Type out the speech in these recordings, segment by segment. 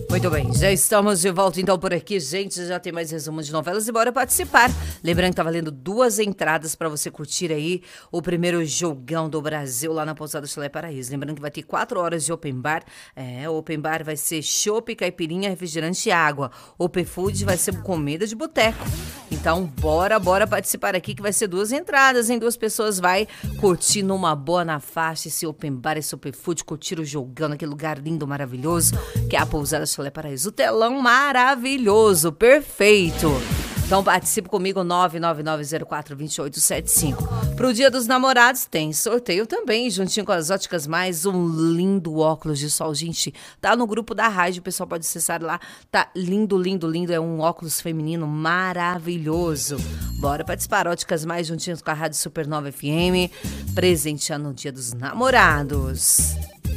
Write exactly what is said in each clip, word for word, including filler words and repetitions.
Muito bem, já estamos de volta então por aqui, gente, já tem mais resumo de novelas e bora participar. Lembrando que tá valendo duas entradas para você curtir aí o primeiro jogão do Brasil lá na Pousada Chalé Paraíso. Lembrando que vai ter quatro horas de open bar, é, o open bar vai ser chopp, caipirinha, refrigerante e água. Open food vai ser comida de boteco. Então bora, bora participar aqui que vai ser duas entradas, hein? Duas pessoas vai curtir numa boa na faixa esse open bar, esse open food, curtir o jogão naquele lugar lindo, maravilhoso, que é a Pousada Chalé Paraíso. O telão maravilhoso, perfeito. Então participe comigo, nove nove nove zero quatro dois oito sete cinco. Pro Dia dos Namorados tem sorteio também, juntinho com as Óticas Mais, um lindo óculos de sol. Gente, tá no grupo da rádio, o pessoal pode acessar lá. Tá lindo, lindo, lindo, é um óculos feminino maravilhoso. Bora participar, Óticas Mais, juntinhos com a Rádio Supernova F M, presenteando o Dia dos Namorados.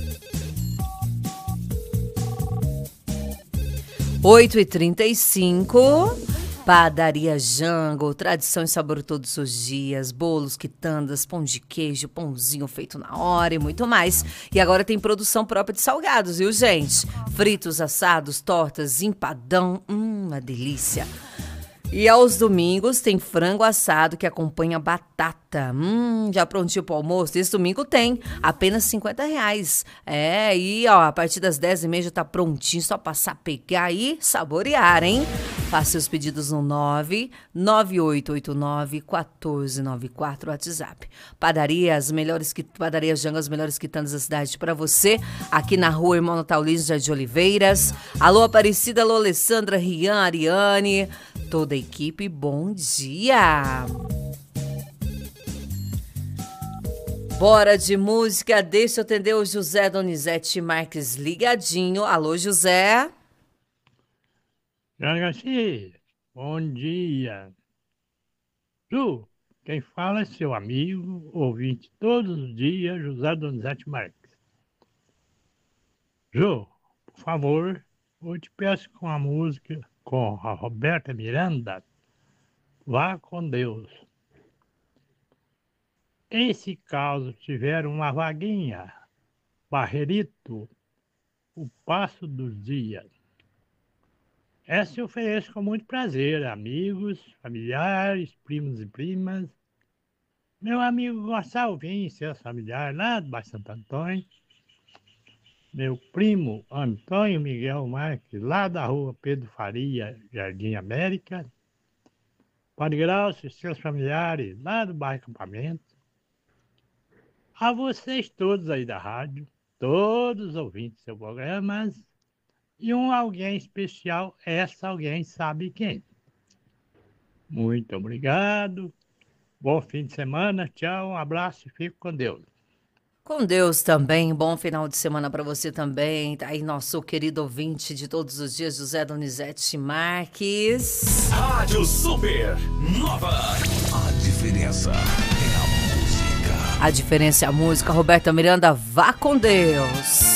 oito e trinta e cinco, Padaria Jango, tradição e sabor todos os dias, bolos, quitandas, pão de queijo, pãozinho feito na hora e muito mais. E agora tem produção própria de salgados, viu, gente? Fritos, assados, tortas, empadão, hum, uma delícia. E aos domingos tem frango assado que acompanha batata. Hum, já prontinho pro almoço? Esse domingo tem, apenas cinquenta reais. É, e ó, a partir das dez e meia já tá prontinho, só passar, pegar e saborear, hein? Faça seus pedidos no nove nove oito oito nove um quatro nove quatro WhatsApp. Padaria, as melhores, Padaria Jango, as melhores quitandas da cidade para você, aqui na rua Irmão Natalino, Jardim de Oliveiras. Alô, Aparecida, alô, Alessandra, Rian, Ariane, toda a equipe, bom dia! Bora de música, deixa eu atender o José Donizete Marques ligadinho. Alô, José. Garcia, bom dia. Ju, quem fala é seu amigo, ouvinte todos os dias, José Donizete Marques. Ju, por favor, eu te peço com a música com a Roberta Miranda, Vá com Deus. E se caso tiver uma vaguinha, Barrerito, o passo dos dias. Essa eu ofereço com muito prazer, amigos, familiares, primos e primas. Meu amigo Gonçalvinho, seu familiar lá do Baixo Santo Antônio. Meu primo Antônio Miguel Marques, lá da rua Pedro Faria, Jardim América. Padre Graucio e seus familiares, lá do bairro Acampamento. A vocês todos aí da rádio, todos os ouvintes do seu programa. E um alguém especial, essa alguém sabe quem. Muito obrigado. Bom fim de semana. Tchau, um abraço e fico com Deus. Com Deus também, bom final de semana para você também. Tá aí nosso querido ouvinte de todos os dias, José Donizete Marques. Rádio Super Nova. A diferença é a música. A diferença é a música. Roberta Miranda, vá com Deus.